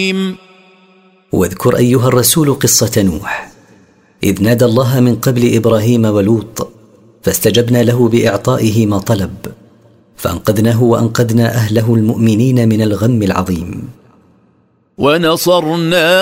واذكر أيها الرسول قصة نوح إذ نادى الله من قبل إبراهيم ولوط فاستجبنا له بإعطائه ما طلب فأنقذناه وأنقذنا أهله المؤمنين من الغم العظيم. ونصرناه